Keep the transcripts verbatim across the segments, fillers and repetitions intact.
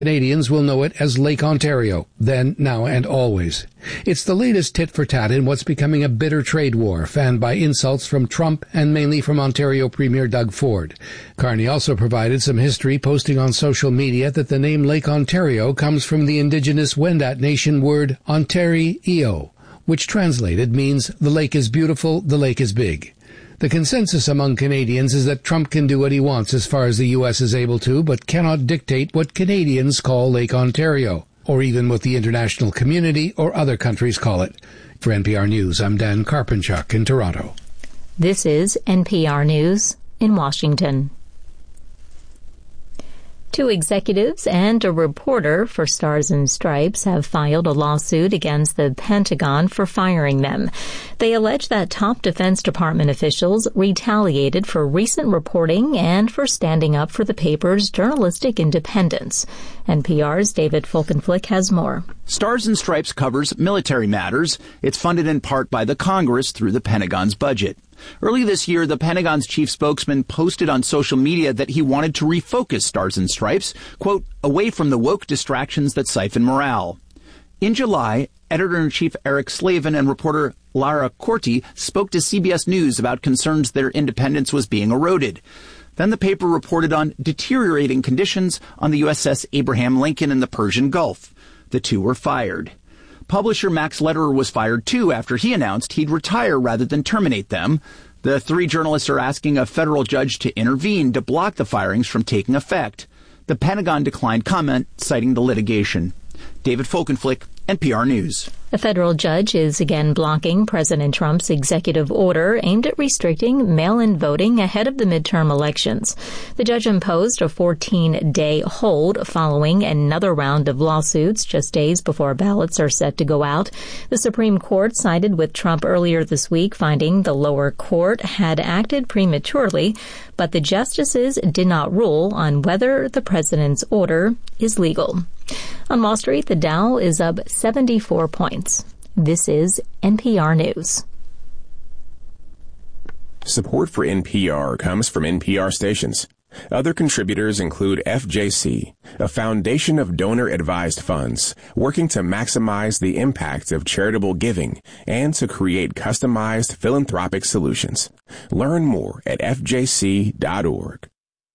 Canadians will know it as Lake Ontario, then, now, and always. It's the latest tit-for-tat in what's becoming a bitter trade war, fanned by insults from Trump and mainly from Ontario Premier Doug Ford. Carney also provided some history, posting on social media that the name Lake Ontario comes from the indigenous Wendat Nation word Ontario, which translated means the lake is beautiful, the lake is big. The consensus among Canadians is that Trump can do what he wants as far as the U S is able to, but cannot dictate what Canadians call Lake Ontario, or even what the international community or other countries call it. For N P R News, I'm Dan Karpenchuk in Toronto. This is N P R News in Washington. Two executives and a reporter for Stars and Stripes have filed a lawsuit against the Pentagon for firing them. They allege that top Defense Department officials retaliated for recent reporting and for standing up for the paper's journalistic independence. N P R's David Folkenflik has more. Stars and Stripes covers military matters. It's funded in part by the Congress through the Pentagon's budget. Early this year, the Pentagon's chief spokesman posted on social media that he wanted to refocus Stars and Stripes, quote, away from the woke distractions that siphon morale. In July, editor-in-chief Eric Slavin and reporter Lara Corti spoke to C B S News about concerns their independence was being eroded. Then the paper reported on deteriorating conditions on the U S S Abraham Lincoln in the Persian Gulf. The two were fired. Publisher Max Lederer was fired too after he announced he'd retire rather than terminate them. The three journalists are asking a federal judge to intervene to block the firings from taking effect. The Pentagon declined comment, citing the litigation. David Folkenflik, N P R News. A federal judge is again blocking President Trump's executive order aimed at restricting mail-in voting ahead of the midterm elections. The judge imposed a fourteen-day hold following another round of lawsuits just days before ballots are set to go out. The Supreme Court sided with Trump earlier this week, finding the lower court had acted prematurely, but the justices did not rule on whether the president's order is legal. On Wall Street, the Dow is up seventy-four points. This is N P R News. Support for N P R comes from N P R stations. Other contributors include F J C, a foundation of donor-advised funds working to maximize the impact of charitable giving and to create customized philanthropic solutions. Learn more at F J C dot org.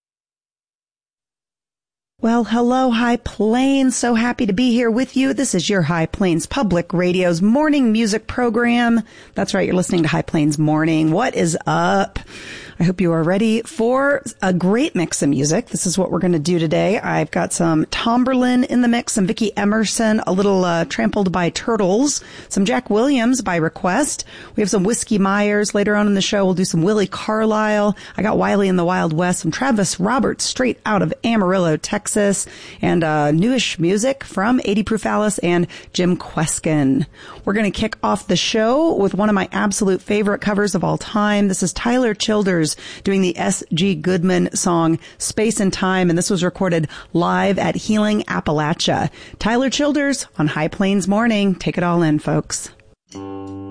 Well, hello, High Plains. So happy to be here with you. This is your High Plains Public Radio's morning music program. That's right, you're listening to High Plains Morning. What is up? I hope you are ready for a great mix of music. This is what we're going to do today. I've got some Tomberlin in the mix, some Vicki Emerson, a little uh, Trampled by Turtles, some Jack Williams by request. We have some Whiskey Myers. Later on in the show, we'll do some Willie Carlisle. I got Wiley in the Wild West, some Travis Roberts straight out of Amarillo, Texas, and uh, newish music from eighty Proof Alice and Jim Kweskin. We're going to kick off the show with one of my absolute favorite covers of all time. This is Tyler Childers doing the S G Goodman song Space and Time, and this was recorded live at Healing Appalachia. Tyler Childers on High Plains Morning. Take it all in, folks.